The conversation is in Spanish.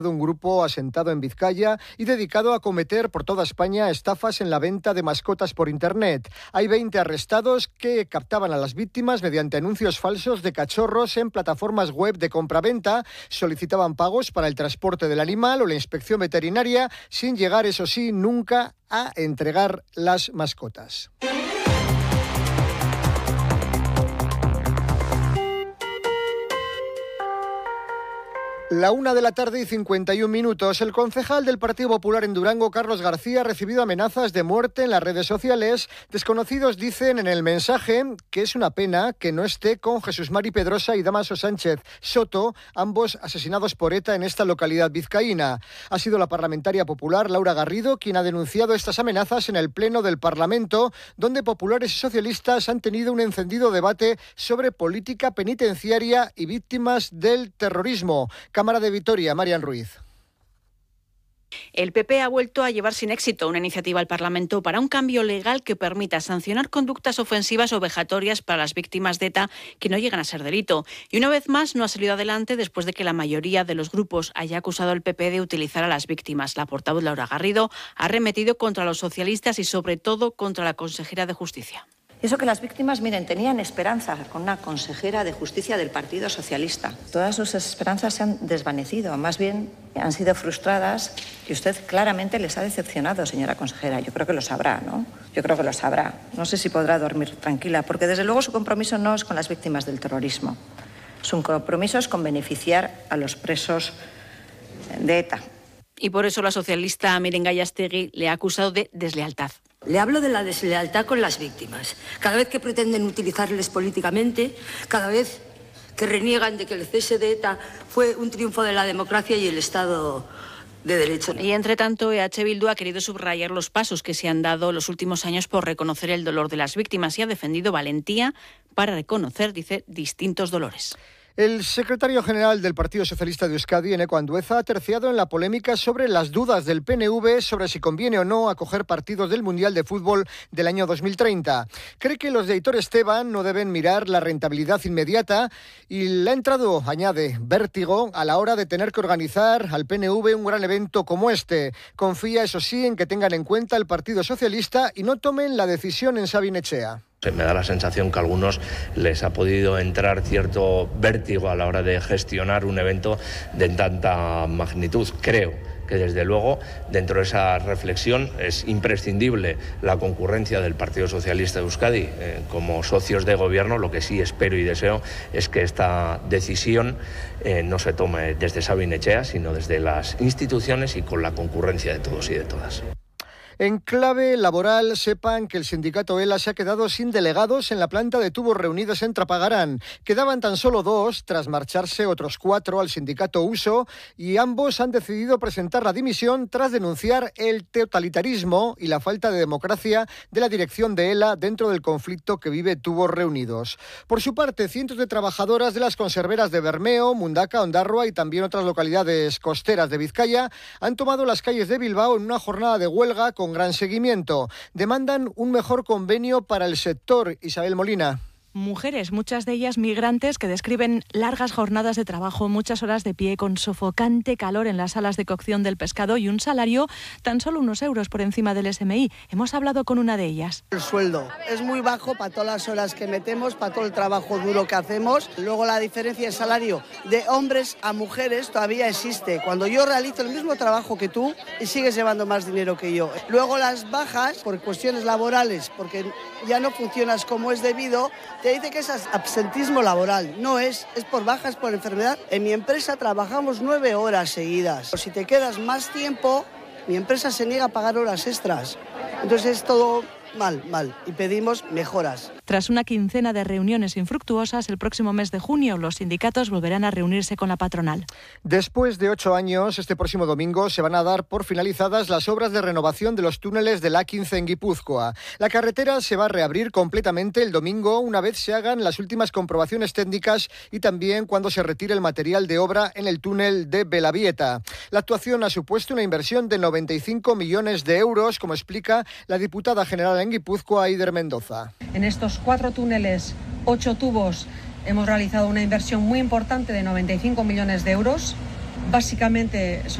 Un grupo asentado en Vizcaya y dedicado a cometer por toda España estafas en la venta de mascotas por Internet. Hay 20 arrestados que captaban a las víctimas mediante anuncios falsos de cachorros en plataformas web de compraventa, solicitaban pagos para el transporte del animal o la inspección veterinaria, sin llegar, eso sí, nunca a entregar las mascotas. La 1:51 p.m. El concejal del Partido Popular en Durango, Carlos García, ha recibido amenazas de muerte en las redes sociales. Desconocidos dicen en el mensaje que es una pena que no esté con Jesús Mari Pedrosa y Dámaso Sánchez Soto, ambos asesinados por ETA en esta localidad vizcaína. Ha sido la parlamentaria popular Laura Garrido quien ha denunciado estas amenazas en el Pleno del Parlamento, donde populares y socialistas han tenido un encendido debate sobre política penitenciaria y víctimas del terrorismo. Cámara de Vitoria, Marian Ruiz. El PP ha vuelto a llevar sin éxito una iniciativa al Parlamento para un cambio legal que permita sancionar conductas ofensivas o vejatorias para las víctimas de ETA que no llegan a ser delito. Y una vez más no ha salido adelante después de que la mayoría de los grupos haya acusado al PP de utilizar a las víctimas. La portavoz Laura Garrido ha arremetido contra los socialistas y sobre todo contra la consejera de Justicia. Eso que las víctimas, miren, tenían esperanza con una consejera de Justicia del Partido Socialista. Todas sus esperanzas se han desvanecido, más bien han sido frustradas y usted claramente les ha decepcionado, señora consejera. Yo creo que lo sabrá, ¿no? Yo creo que lo sabrá. No sé si podrá dormir tranquila, porque desde luego su compromiso no es con las víctimas del terrorismo. Su compromiso es con beneficiar a los presos de ETA. Y por eso la socialista Miren Gallástegui le ha acusado de deslealtad. Le hablo de la deslealtad con las víctimas. Cada vez que pretenden utilizarles políticamente, cada vez que reniegan de que el cese de ETA fue un triunfo de la democracia y el Estado de Derecho. Y entre tanto, EH Bildu ha querido subrayar los pasos que se han dado los últimos años por reconocer el dolor de las víctimas y ha defendido valentía para reconocer, dice, distintos dolores. El secretario general del Partido Socialista de Euskadi, Eneko Andueza, ha terciado en la polémica sobre las dudas del PNV sobre si conviene o no acoger partidos del Mundial de Fútbol del año 2030. Cree que los de Aitor Esteban no deben mirar la rentabilidad inmediata y le ha entrado, añade, vértigo a la hora de tener que organizar al PNV un gran evento como este. Confía, eso sí, en que tengan en cuenta el Partido Socialista y no tomen la decisión en Sabin Etxea. Me da la sensación que a algunos les ha podido entrar cierto vértigo a la hora de gestionar un evento de tanta magnitud. Creo que desde luego dentro de esa reflexión es imprescindible la concurrencia del Partido Socialista de Euskadi como socios de gobierno. Lo que sí espero y deseo es que esta decisión no se tome desde Sabin Etxea, sino desde las instituciones y con la concurrencia de todos y de todas. En clave laboral, sepan que el sindicato ELA se ha quedado sin delegados en la planta de tubos reunidos en Trapagarán. Quedaban tan solo 2, tras marcharse otros 4 al sindicato USO, y ambos han decidido presentar la dimisión tras denunciar el totalitarismo y la falta de democracia de la dirección de ELA dentro del conflicto que vive Tubos Reunidos. Por su parte, cientos de trabajadoras de las conserveras de Bermeo, Mundaka, Ondarroa y también otras localidades costeras de Vizcaya han tomado las calles de Bilbao en una jornada de huelga con gran seguimiento. Demandan un mejor convenio para el sector. Isabel Molina. Mujeres, muchas de ellas migrantes, que describen largas jornadas de trabajo, muchas horas de pie, con sofocante calor en las salas de cocción del pescado y un salario tan solo unos euros por encima del SMI. Hemos hablado con una de ellas. El sueldo es muy bajo para todas las horas que metemos, para todo el trabajo duro que hacemos. Luego la diferencia de salario de hombres a mujeres todavía existe. Cuando yo realizo el mismo trabajo que tú y sigues llevando más dinero que yo. Luego las bajas por cuestiones laborales, porque ya no funcionas como es debido. Te dice que es absentismo laboral. No es por bajas, por enfermedad. En mi empresa trabajamos 9 horas seguidas. Si te quedas más tiempo, mi empresa se niega a pagar horas extras. Entonces es todo mal. Y pedimos mejoras. Tras una quincena de reuniones infructuosas, el próximo mes de junio los sindicatos volverán a reunirse con la patronal. Después de 8 años, este próximo domingo se van a dar por finalizadas las obras de renovación de los túneles de la A15 en Guipúzcoa. La carretera se va a reabrir completamente el domingo una vez se hagan las últimas comprobaciones técnicas y también cuando se retire el material de obra en el túnel de Belavieta. La actuación ha supuesto una inversión de 95 millones de euros, como explica la diputada general en Guipúzcoa, Eider Mendoza. En estos 4 túneles, 8 tubos, hemos realizado una inversión muy importante de 95 millones de euros. básicamente son